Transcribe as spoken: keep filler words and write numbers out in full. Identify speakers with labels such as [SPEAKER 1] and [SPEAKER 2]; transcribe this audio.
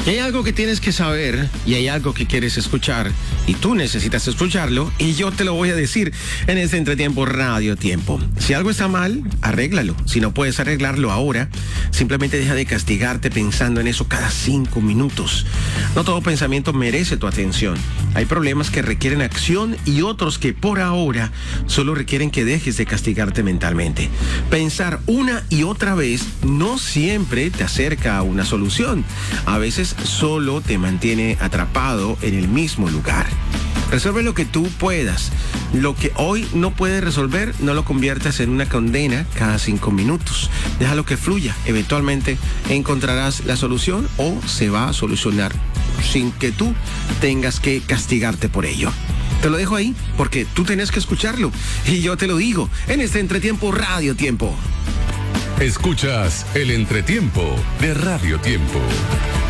[SPEAKER 1] Y hay algo que tienes que saber y hay algo que quieres escuchar y tú necesitas escucharlo y yo te lo voy a decir en este Entretiempo Radio Tiempo. Si algo está mal, arréglalo. Si no puedes arreglarlo ahora, simplemente deja de castigarte pensando en eso cada cinco minutos. No todo pensamiento merece tu atención. Hay problemas que requieren acción y otros que por ahora solo requieren que dejes de castigarte mentalmente. Pensar una y otra vez no siempre te acerca a una solución. A veces solo te mantiene atrapado en el mismo lugar. Resuelve lo que tú puedas. Lo que hoy no puedes resolver, no lo conviertas en una condena cada cinco minutos. Déjalo que fluya. Eventualmente encontrarás la solución o se va a solucionar sin que tú tengas que castigarte por ello. Te lo dejo ahí porque tú tienes que escucharlo. Y yo te lo digo en este Entretiempo Radio Tiempo.
[SPEAKER 2] Escuchas el Entretiempo de Radio Tiempo.